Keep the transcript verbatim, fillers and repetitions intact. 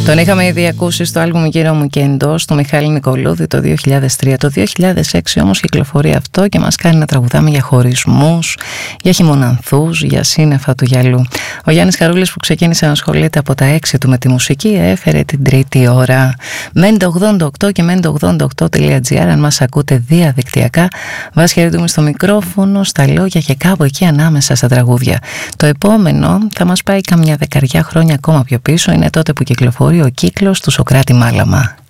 Τον είχαμε ήδη ακούσει στο άλμπουμ «Γύρω μου και εντός» του Μιχάλη Νικολούδη το δύο χιλιάδες τρία. Το δύο χιλιάδες έξι όμως κυκλοφορεί αυτό και μας κάνει να τραγουδάμε για χωρισμούς, για χειμωνανθούς, για σύννεφα του γυαλού. Ο Γιάννης Χαρούλης, που ξεκίνησε να ασχολείται από τα έξι του με τη μουσική, έφερε την τρίτη ώρα. Μέντε ογδόντα οκτώ και μέντε ογδόντα οκτώ τελεία τζι άρ αν μας ακούτε διαδικτυακά. Βάση χαιρετούμε στο μικρόφωνο, στα λόγια και κάπου εκεί ανάμεσα στα τραγούδια. Το επόμενο θα μας πάει καμιά δεκαριά χρόνια ακόμα πιο πίσω. Είναι τότε που κυκλοφορεί ο κύκλος του Σωκράτη Μάλαμα.